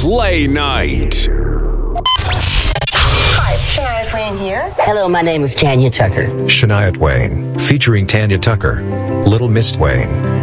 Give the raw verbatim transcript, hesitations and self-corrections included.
Play Night. Hi, Shania Twain here. Hello, my name is Tanya Tucker. Shania Twain, featuring Tanya Tucker. Little Miss Twain.